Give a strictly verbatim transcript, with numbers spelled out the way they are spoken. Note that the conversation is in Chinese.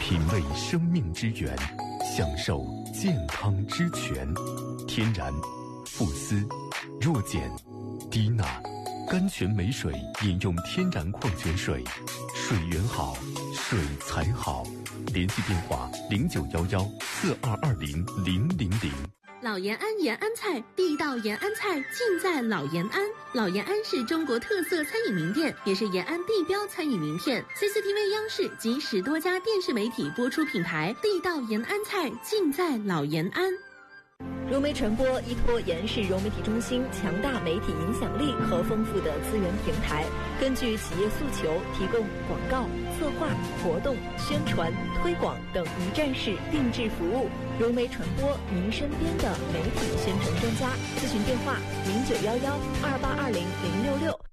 品味生命之源，享受健康之泉。天然、富思、弱碱、低钠，甘泉美水饮用天然矿泉水，水源好，水才好。联系电话零九幺幺四二二零零零零。 老延安延安菜，地道延安菜尽在老延安。老延安是中国特色餐饮名店，也是延安地标餐饮名片。C C T V 央视及十多家电视媒体播出品牌，地道延安菜尽在老延安。 融媒传播依托延安市融媒体中心强大媒体影响力和丰富的资源平台，根据企业诉求，提供广告、策划、活动、宣传、推广等一站式定制服务。融媒传播，您身边的媒体宣传专家。咨询电话：零九幺幺二八二零零六六。